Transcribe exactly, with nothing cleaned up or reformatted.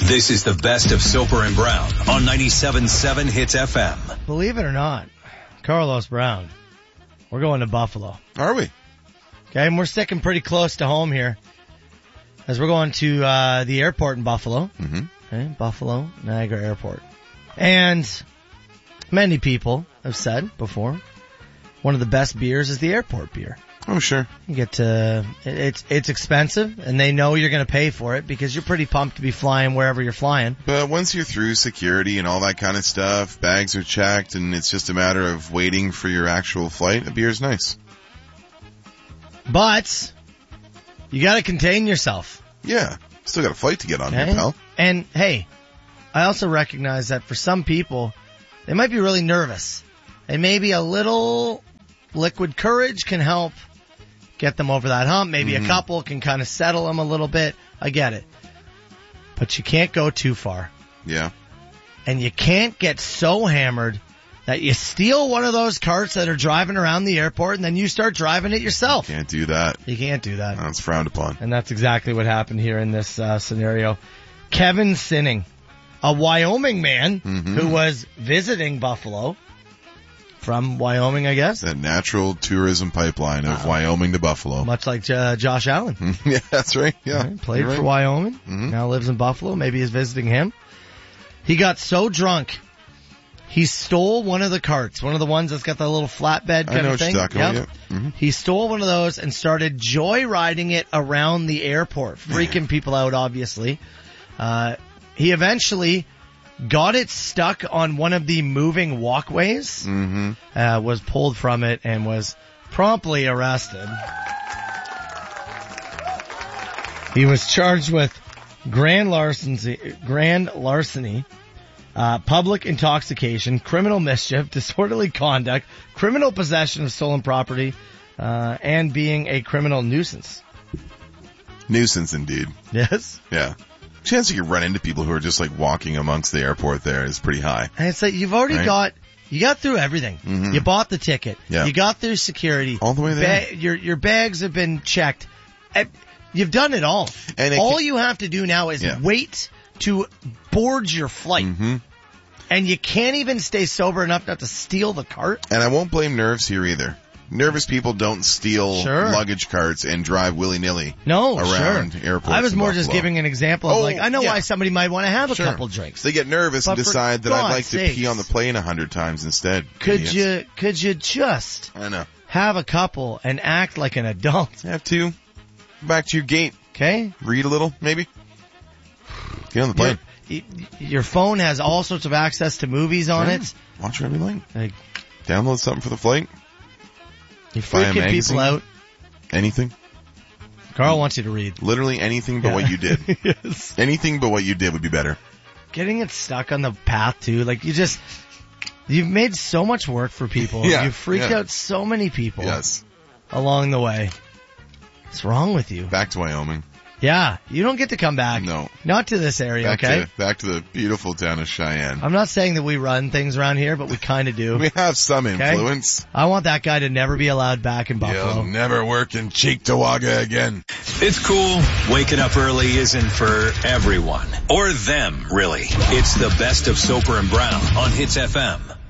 This is the best of Soper and Brown on ninety-seven point seven Hits F M. Believe it or not, Carlos Brown, we're going to Buffalo. Are we? Okay, and we're sticking pretty close to home here as we're going to uh, the airport in Buffalo. Mm-hmm. Okay, Buffalo, Niagara Airport. And many people have said before, one of the best beers is the airport beer. Oh, sure. You get to, it's, it's expensive, and they know you're going to pay for it because you're pretty pumped to be flying wherever you're flying. But once you're through security and all that kind of stuff, bags are checked, and it's just a matter of waiting for your actual flight, a beer's nice. But you got to contain yourself. Yeah. Still got a flight to get on Okay? here, pal. And, hey, I also recognize that for some people, they might be really nervous. And maybe a little liquid courage can help get them over that hump. Maybe Mm-hmm. a couple can kind of settle them a little bit. I get it. But you can't go too far. Yeah. And you can't get so hammered that you steal one of those carts that are driving around the airport and then you start driving it yourself. Can't do that. You can't do that. That's frowned upon. And that's exactly what happened here in this uh, scenario. Kevin Sinning, a Wyoming man Mm-hmm. who was visiting Buffalo from Wyoming, I guess. That natural tourism pipeline of Wyoming to Buffalo. Much like uh, Josh Allen. Yeah, that's right. Yeah. Right, Played You're for right. Wyoming. Mm-hmm. Now lives in Buffalo. Maybe he's visiting him. He got so drunk, he stole one of the carts, one of the ones that's got the little flatbed kind I know of what thing. you're talking Yep. about. Yeah. Mm-hmm. He stole one of those and started joyriding it around the airport, freaking people out, obviously. Uh, he eventually got it stuck on one of the moving walkways, Mm-hmm. uh, was pulled from it, and was promptly arrested. He was charged with grand larceny, grand larceny, uh, public intoxication, criminal mischief, disorderly conduct, criminal possession of stolen property, uh, and being a criminal nuisance. Nuisance indeed. Yes. Yeah. Chance you could run into people who are just like walking amongst the airport there is pretty high. And it's like you've already Right. got, you got through everything. Mhm. You bought the ticket. Yeah. You got through security. All the way there. Ba- your your bags have been checked. Eh, You've done it all. And it all can- you have to do now is Yeah. wait to board your flight. Mm-hmm. And you can't even stay sober enough not to steal the cart. And I won't blame nerves here either. Nervous people don't steal Sure. luggage carts and drive willy-nilly No, around sure. airports. I was in more just Buffalo. giving an example of Oh, like, I know yeah. why somebody might want to have a Sure. couple drinks. They get nervous But and for decide that I'd God's like to sakes. pee on the plane a hundred times instead. Could Idiots. you, could you just I know. have a couple and act like an adult? Have to. Back to your gate. Okay? Read a little, maybe. Get on the plane. Your, your phone has all sorts of access to movies on Sure. it. Watch everything. Like, Download something for the flight. you're Buy a freaking magazine. people out. Anything. Carl wants you to read. Literally anything but Yeah. what you did. Yes. Anything but what you did would be better. Getting it stuck on the path too. Like you just, you've made so much work for people. Yeah, You've freaked yeah. out so many people Yes. along the way. What's wrong with you? Back to Wyoming. Yeah, you don't get to come back. No. Not to this area, Back okay? to back to the beautiful town of Cheyenne. I'm not saying that we run things around here, but we kind of do. We have some Okay. influence. I want that guy to never be allowed back in Buffalo. You'll never work in Cheektowaga again. It's cool. Waking up early isn't for everyone. Or them, really. It's the best of Soper and Brown on Hits F M.